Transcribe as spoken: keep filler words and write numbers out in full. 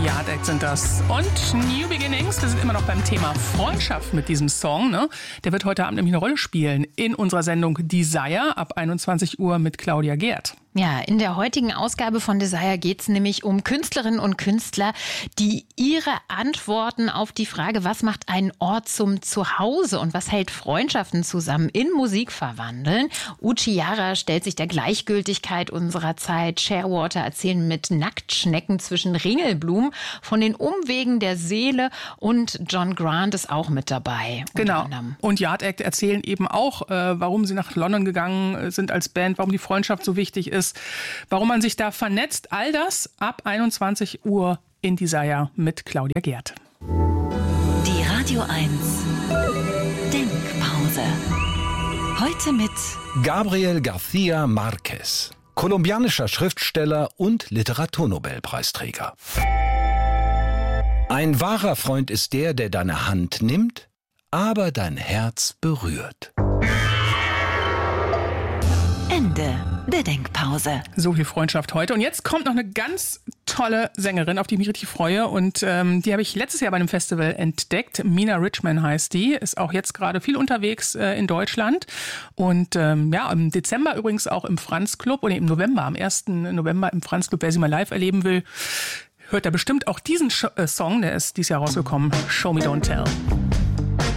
Yard Act sind das. Und New Beginnings, wir sind immer noch beim Thema Freundschaft mit diesem Song. Ne? Der wird heute Abend nämlich eine Rolle spielen in unserer Sendung Desire ab einundzwanzig Uhr mit Claudia Gerd. Ja, in der heutigen Ausgabe von Desire geht es nämlich um Künstlerinnen und Künstler, die ihre Antworten auf die Frage, was macht einen Ort zum Zuhause und was hält Freundschaften zusammen, in Musik verwandeln. Uchiara stellt sich der Gleichgültigkeit unserer Zeit. Shearwater erzählen mit Nacktschnecken zwischen Ringelblumen von den Umwegen der Seele und John Grant ist auch mit dabei. Genau. Und Yard Act erzählen eben auch, äh, warum sie nach London gegangen sind als Band, warum die Freundschaft so wichtig ist. Warum man sich da vernetzt, all das ab einundzwanzig Uhr in Desire mit Claudia Gerd. Die Radio eins Denkpause. Heute mit Gabriel García Márquez, kolumbianischer Schriftsteller und Literaturnobelpreisträger. Ein wahrer Freund ist der, der deine Hand nimmt, aber dein Herz berührt. Ende der Denkpause. So viel Freundschaft heute. Und jetzt kommt noch eine ganz tolle Sängerin, auf die ich mich richtig freue. Und ähm, die habe ich letztes Jahr bei einem Festival entdeckt. Mina Richman heißt die. Ist auch jetzt gerade viel unterwegs äh, in Deutschland. Und ähm, ja, im Dezember übrigens auch im Franz Club. Oder im November, am ersten November im Franz Club. Wer sie mal live erleben will, hört da bestimmt auch diesen Sh- äh, Song. Der ist dieses Jahr rausgekommen. Show Me Don't Tell.